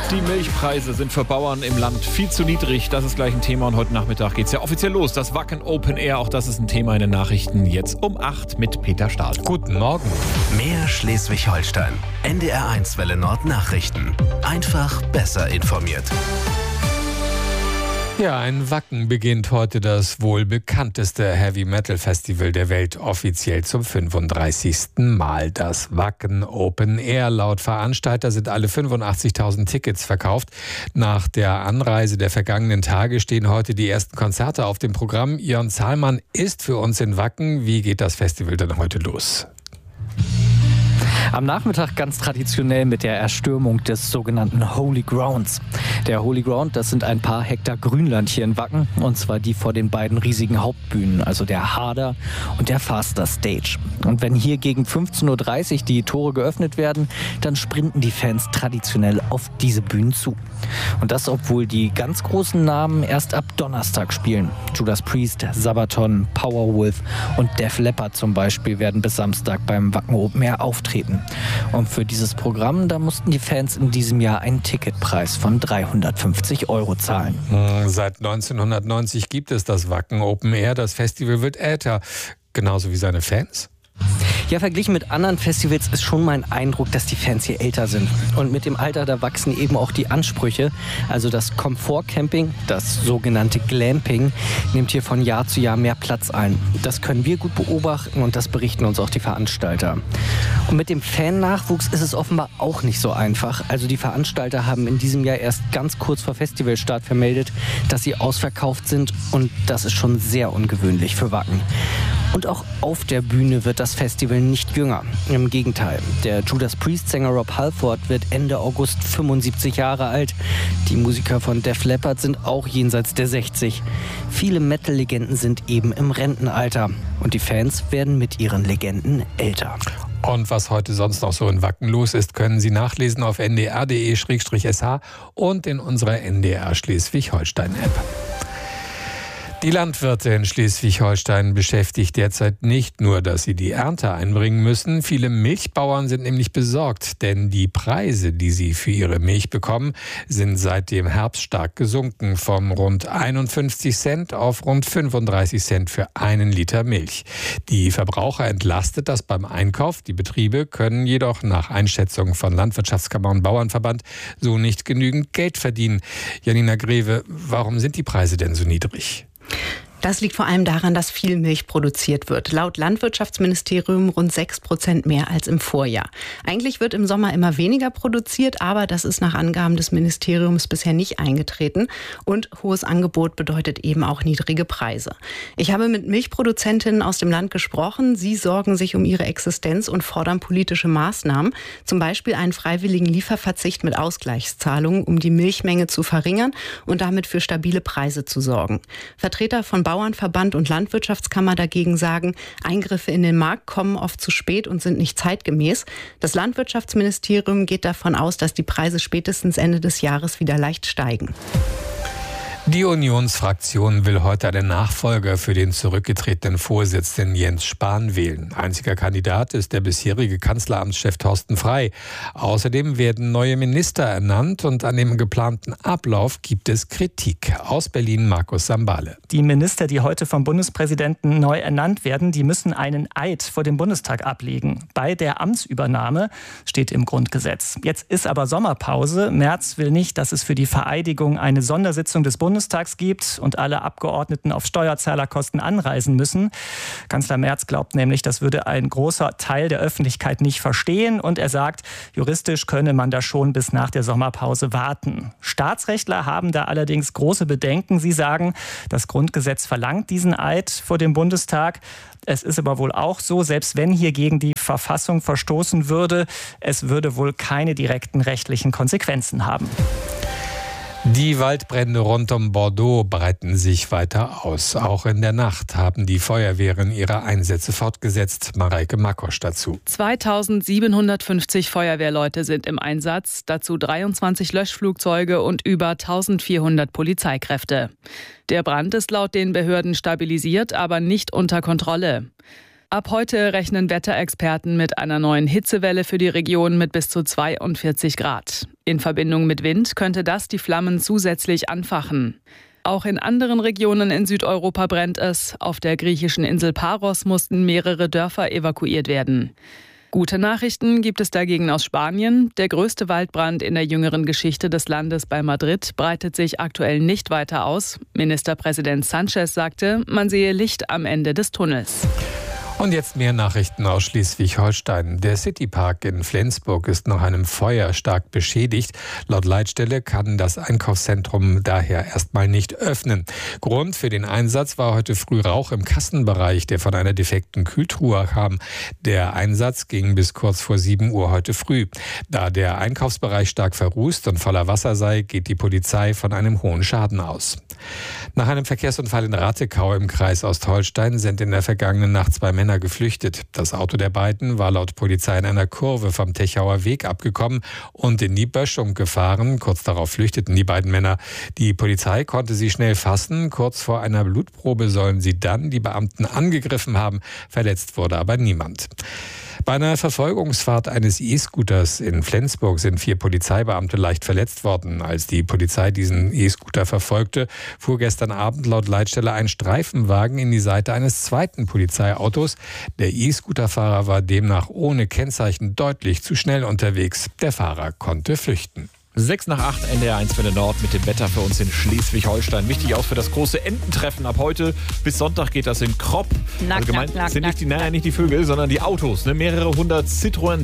Die Milchpreise sind für Bauern im Land viel zu niedrig. Das ist gleich ein Thema und heute Nachmittag geht es ja offiziell los. Das Wacken Open Air, auch das ist ein Thema in den Nachrichten. Jetzt um 8 mit Peter Stahl. Guten Morgen. Mehr Schleswig-Holstein. NDR1 Welle Nord Nachrichten. Einfach besser informiert. Ja, in Wacken beginnt heute das wohl bekannteste Heavy-Metal-Festival der Welt offiziell zum 35. Mal. Das Wacken Open Air. Laut Veranstalter sind alle 85.000 Tickets verkauft. Nach der Anreise der vergangenen Tage stehen heute die ersten Konzerte auf dem Programm. Jörn Zahlmann ist für uns in Wacken. Wie geht das Festival denn heute los? Am Nachmittag ganz traditionell mit der Erstürmung des sogenannten Holy Grounds. Der Holy Ground, das sind ein paar Hektar Grünland hier in Wacken, und zwar die vor den beiden riesigen Hauptbühnen, also der Harder und der Faster Stage. Und wenn hier gegen 15.30 Uhr die Tore geöffnet werden, dann sprinten die Fans traditionell auf diese Bühnen zu. Und das, obwohl die ganz großen Namen erst ab Donnerstag spielen. Judas Priest, Sabaton, Powerwolf und Def Leppard zum Beispiel werden bis Samstag beim Wacken Open Air auftreten. Und für dieses Programm, da mussten die Fans in diesem Jahr einen Ticketpreis von 350 € zahlen. Seit 1990 gibt es das Wacken Open Air. Das Festival wird älter, genauso wie seine Fans. Ja, verglichen mit anderen Festivals ist schon mein Eindruck, dass die Fans hier älter sind. Und mit dem Alter, da wachsen eben auch die Ansprüche. Also das Komfortcamping, das sogenannte Glamping, nimmt hier von Jahr zu Jahr mehr Platz ein. Das können wir gut beobachten und das berichten uns auch die Veranstalter. Und mit dem Fan-Nachwuchs ist es offenbar auch nicht so einfach. Also die Veranstalter haben in diesem Jahr erst ganz kurz vor Festivalstart vermeldet, dass sie ausverkauft sind, und das ist schon sehr ungewöhnlich für Wacken. Und auch auf der Bühne wird das Festival nicht jünger. Im Gegenteil, der Judas Priest-Sänger Rob Halford wird Ende August 75 Jahre alt. Die Musiker von Def Leppard sind auch jenseits der 60. Viele Metal-Legenden sind eben im Rentenalter. Und die Fans werden mit ihren Legenden älter. Und was heute sonst noch so in Wacken los ist, können Sie nachlesen auf ndr.de/sh und in unserer NDR Schleswig-Holstein-App. Die Landwirte in Schleswig-Holstein beschäftigt derzeit nicht nur, dass sie die Ernte einbringen müssen. Viele Milchbauern sind nämlich besorgt, denn die Preise, die sie für ihre Milch bekommen, sind seit dem Herbst stark gesunken, von rund 51 Cent auf rund 35 Cent für einen Liter Milch. Die Verbraucher entlastet das beim Einkauf. Die Betriebe können jedoch nach Einschätzung von Landwirtschaftskammer und Bauernverband so nicht genügend Geld verdienen. Janina Greve, warum sind die Preise denn so niedrig? Das liegt vor allem daran, dass viel Milch produziert wird. Laut Landwirtschaftsministerium rund 6% mehr als im Vorjahr. Eigentlich wird im Sommer immer weniger produziert, aber das ist nach Angaben des Ministeriums bisher nicht eingetreten. Und hohes Angebot bedeutet eben auch niedrige Preise. Ich habe mit Milchproduzentinnen aus dem Land gesprochen. Sie sorgen sich um ihre Existenz und fordern politische Maßnahmen. Zum Beispiel einen freiwilligen Lieferverzicht mit Ausgleichszahlungen, um die Milchmenge zu verringern und damit für stabile Preise zu sorgen. Vertreter von Bauernverband und Landwirtschaftskammer dagegen sagen, Eingriffe in den Markt kommen oft zu spät und sind nicht zeitgemäß. Das Landwirtschaftsministerium geht davon aus, dass die Preise spätestens Ende des Jahres wieder leicht steigen. Die Unionsfraktion will heute einen Nachfolger für den zurückgetretenen Vorsitzenden Jens Spahn wählen. Einziger Kandidat ist der bisherige Kanzleramtschef Thorsten Frey. Außerdem werden neue Minister ernannt und an dem geplanten Ablauf gibt es Kritik. Aus Berlin Markus Sambale. Die Minister, die heute vom Bundespräsidenten neu ernannt werden, die müssen einen Eid vor dem Bundestag ablegen. Bei der Amtsübernahme steht im Grundgesetz. Jetzt ist aber Sommerpause. Merz will nicht, dass es für die Vereidigung eine Sondersitzung des Bundestags gibt und alle Abgeordneten auf Steuerzahlerkosten anreisen müssen. Kanzler Merz glaubt nämlich, das würde ein großer Teil der Öffentlichkeit nicht verstehen, und er sagt, juristisch könne man da schon bis nach der Sommerpause warten. Staatsrechtler haben da allerdings große Bedenken. Sie sagen, das Grundgesetz verlangt diesen Eid vor dem Bundestag. Es ist aber wohl auch so, selbst wenn hier gegen die Verfassung verstoßen würde, es würde wohl keine direkten rechtlichen Konsequenzen haben. Die Waldbrände rund um Bordeaux breiten sich weiter aus. Auch in der Nacht haben die Feuerwehren ihre Einsätze fortgesetzt. Mareike Makosch dazu. 2750 Feuerwehrleute sind im Einsatz, dazu 23 Löschflugzeuge und über 1400 Polizeikräfte. Der Brand ist laut den Behörden stabilisiert, aber nicht unter Kontrolle. Ab heute rechnen Wetterexperten mit einer neuen Hitzewelle für die Region mit bis zu 42 Grad. In Verbindung mit Wind könnte das die Flammen zusätzlich anfachen. Auch in anderen Regionen in Südeuropa brennt es. Auf der griechischen Insel Paros mussten mehrere Dörfer evakuiert werden. Gute Nachrichten gibt es dagegen aus Spanien. Der größte Waldbrand in der jüngeren Geschichte des Landes bei Madrid breitet sich aktuell nicht weiter aus. Ministerpräsident Sánchez sagte, man sehe Licht am Ende des Tunnels. Und jetzt mehr Nachrichten aus Schleswig-Holstein. Der Citypark in Flensburg ist nach einem Feuer stark beschädigt. Laut Leitstelle kann das Einkaufszentrum daher erstmal nicht öffnen. Grund für den Einsatz war heute früh Rauch im Kassenbereich, der von einer defekten Kühltruhe kam. Der Einsatz ging bis kurz vor 7 Uhr heute früh. Da der Einkaufsbereich stark verrußt und voller Wasser sei, geht die Polizei von einem hohen Schaden aus. Nach einem Verkehrsunfall in Rattekau im Kreis Ostholstein sind in der vergangenen Nacht 2 Männer geflüchtet. Das Auto der beiden war laut Polizei in einer Kurve vom Techauer Weg abgekommen und in die Böschung gefahren. Kurz darauf flüchteten die beiden Männer. Die Polizei konnte sie schnell fassen. Kurz vor einer Blutprobe sollen sie dann die Beamten angegriffen haben. Verletzt wurde aber niemand. Bei einer Verfolgungsfahrt eines E-Scooters in Flensburg sind 4 Polizeibeamte leicht verletzt worden. Als die Polizei diesen E-Scooter verfolgte, fuhr gestern Abend laut Leitstelle ein Streifenwagen in die Seite eines zweiten Polizeiautos. Der E-Scooterfahrer war demnach ohne Kennzeichen deutlich zu schnell unterwegs. Der Fahrer konnte flüchten. 6:08 NDR 1 Welle Nord mit dem Wetter für uns in Schleswig-Holstein. Wichtig auch für das große Ententreffen. Ab heute bis Sonntag geht das in Kropp. Sind nicht die Vögel, sondern die Autos. Ne? Mehrere hundert Citroën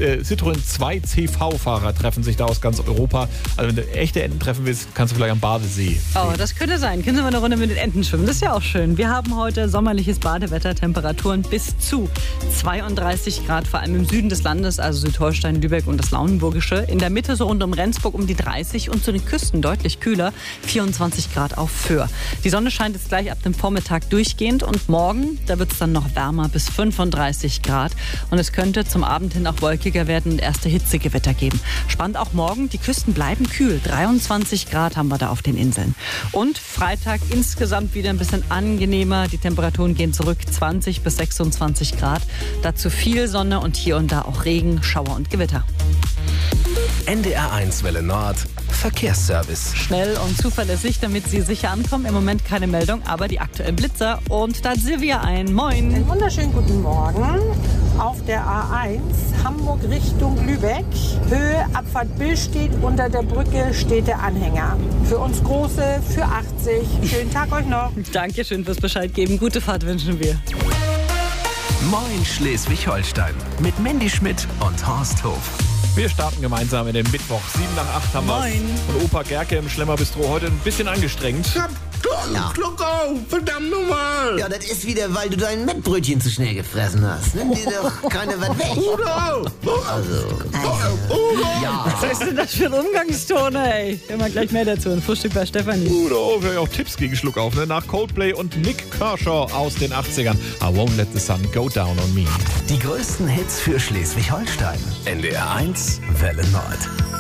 2 CV-Fahrer treffen sich da aus ganz Europa. Also wenn du echte Enten treffen willst, kannst du vielleicht am Badesee. Oh, das könnte sein. Können Sie mal eine Runde mit den Enten schwimmen? Das ist ja auch schön. Wir haben heute sommerliches Badewetter, Temperaturen bis zu 32 Grad, vor allem im Süden des Landes, also Südholstein, Lübeck und das Lauenburgische. In der Mitte so rund um Rendsburg um die 30 und zu den Küsten deutlich kühler, 24 Grad auf Föhr. Die Sonne scheint jetzt gleich ab dem Vormittag durchgehend und morgen, da wird es dann noch wärmer bis 35 Grad und es könnte zum Abend hin auch wolkiger werden und erste Hitzegewitter geben. Spannend auch morgen, die Küsten bleiben kühl, 23 Grad haben wir da auf den Inseln. Und Freitag insgesamt wieder ein bisschen angenehmer, die Temperaturen gehen zurück, 20 bis 26 Grad. Dazu viel Sonne und hier und da auch Regen, Schauer und Gewitter. NDR 1 Welle Nord, Verkehrsservice. Schnell und zuverlässig, damit Sie sicher ankommen. Im Moment keine Meldung, aber die aktuellen Blitzer. Und da hat Silvia ein. Moin. Einen wunderschönen guten Morgen. Auf der A1 Hamburg Richtung Lübeck. Höhe Abfahrt Billstedt, unter der Brücke steht der Anhänger. Für uns Große, für 80. Schönen Tag euch noch. Dankeschön fürs Bescheid geben. Gute Fahrt wünschen wir. Moin Schleswig-Holstein mit Mandy Schmidt und Horst Hof. Wir starten gemeinsam in den Mittwoch. 7:08 haben wir und Opa Gerke im Schlemmerbistro heute ein bisschen angestrengt. Schluck auf, verdammt nochmal! Ja, das ist wieder, weil du dein Mettbrötchen zu schnell gefressen hast. Nimm dir doch keine was weg. Udo! Ja. Was ist denn das für ein Umgangston, ey? Hören wir gleich mehr dazu. Ein Frühstück bei Stefanie. Udo, wir haben auch Tipps gegen Schluck auf. Ne? Nach Coldplay und Nick Kershaw aus den 80ern. I won't let the sun go down on me. Die größten Hits für Schleswig-Holstein. NDR 1 Welle Nord.